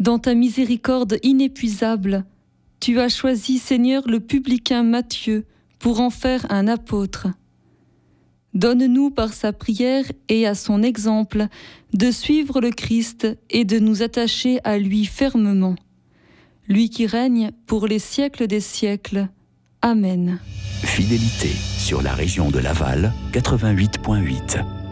Dans ta miséricorde inépuisable, tu as choisi, Seigneur, le publicain Matthieu pour en faire un apôtre. Donne-nous par sa prière et à son exemple de suivre le Christ et de nous attacher à lui fermement. Lui qui règne pour les siècles des siècles. Amen. Fidélité sur la région de Laval, 88.8.